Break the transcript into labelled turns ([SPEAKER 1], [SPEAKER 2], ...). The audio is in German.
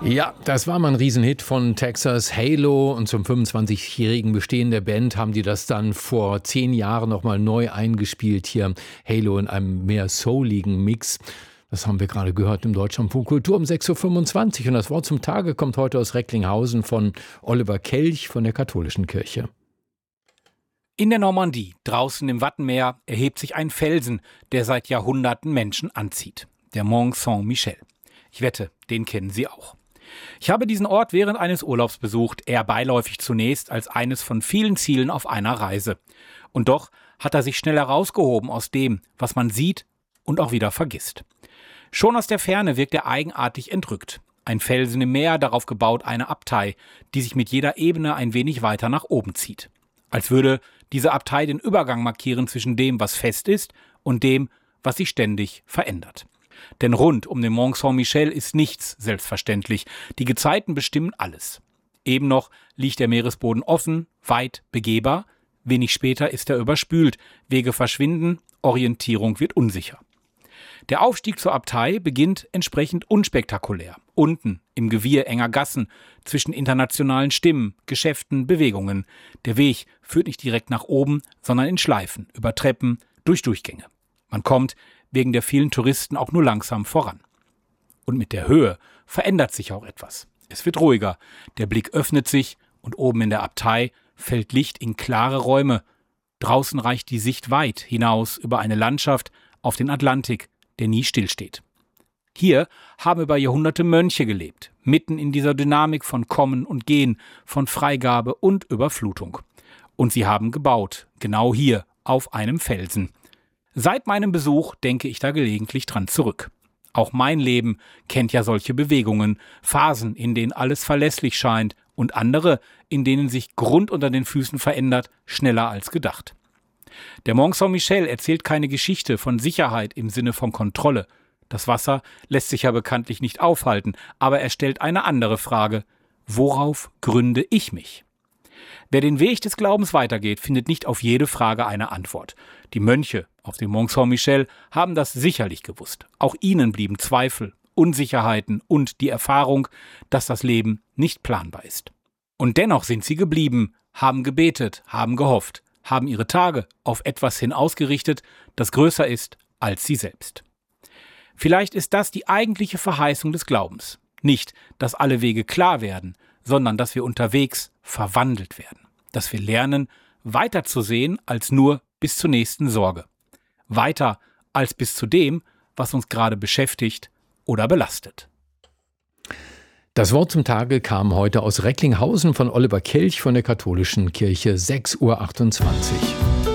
[SPEAKER 1] Ja, das war mal ein Riesenhit von Texas, Halo. Und zum 25-jährigen Bestehen der Band haben die das dann vor 10 Jahren nochmal neu eingespielt hier. Halo in einem mehr souligen Mix. Das haben wir gerade gehört im Deutschlandfunk Kultur um 6.25 Uhr. Und das Wort zum Tage kommt heute aus Recklinghausen von Oliver Kelch von der Katholischen Kirche.
[SPEAKER 2] In der Normandie, draußen im Wattenmeer, erhebt sich ein Felsen, der seit Jahrhunderten Menschen anzieht. Der Mont Saint-Michel. Ich wette, den kennen Sie auch. Ich habe diesen Ort während eines Urlaubs besucht, eher beiläufig zunächst als eines von vielen Zielen auf einer Reise. Und doch hat er sich schnell herausgehoben aus dem, was man sieht und auch wieder vergisst. Schon aus der Ferne wirkt er eigenartig entrückt. Ein Felsen im Meer, darauf gebaut eine Abtei, die sich mit jeder Ebene ein wenig weiter nach oben zieht. Als würde diese Abtei den Übergang markieren zwischen dem, was fest ist, und dem, was sich ständig verändert. Denn rund um den Mont Saint-Michel ist nichts selbstverständlich. Die Gezeiten bestimmen alles. Eben noch liegt der Meeresboden offen, weit, begehbar. Wenig später ist er überspült. Wege verschwinden, Orientierung wird unsicher. Der Aufstieg zur Abtei beginnt entsprechend unspektakulär. Unten, im Gewirr enger Gassen, zwischen internationalen Stimmen, Geschäften, Bewegungen. Der Weg führt nicht direkt nach oben, sondern in Schleifen, über Treppen, durch Durchgänge. Man kommt wegen der vielen Touristen auch nur langsam voran. Und mit der Höhe verändert sich auch etwas. Es wird ruhiger, der Blick öffnet sich und oben in der Abtei fällt Licht in klare Räume. Draußen reicht die Sicht weit hinaus über eine Landschaft auf den Atlantik, der nie stillsteht. Hier haben über Jahrhunderte Mönche gelebt, mitten in dieser Dynamik von Kommen und Gehen, von Freigabe und Überflutung. Und sie haben gebaut, genau hier, auf einem Felsen. Seit meinem Besuch denke ich da gelegentlich dran zurück. Auch mein Leben kennt ja solche Bewegungen, Phasen, in denen alles verlässlich scheint und andere, in denen sich Grund unter den Füßen verändert, schneller als gedacht. Der Mont Saint-Michel erzählt keine Geschichte von Sicherheit im Sinne von Kontrolle. Das Wasser lässt sich ja bekanntlich nicht aufhalten, aber er stellt eine andere Frage. Worauf gründe ich mich? Wer den Weg des Glaubens weitergeht, findet nicht auf jede Frage eine Antwort. Die Mönche auf dem Mont Saint-Michel haben das sicherlich gewusst. Auch ihnen blieben Zweifel, Unsicherheiten und die Erfahrung, dass das Leben nicht planbar ist. Und dennoch sind sie geblieben, haben gebetet, haben gehofft, haben ihre Tage auf etwas hin ausgerichtet, das größer ist als sie selbst. Vielleicht ist das die eigentliche Verheißung des Glaubens. Nicht, dass alle Wege klar werden, sondern dass wir unterwegs verwandelt werden. Dass wir lernen, weiterzusehen als nur bis zur nächsten Sorge. Weiter als bis zu dem, was uns gerade beschäftigt oder belastet.
[SPEAKER 1] Das Wort zum Tage kam heute aus Recklinghausen von Oliver Kelch von der Katholischen Kirche, 6.28 Uhr.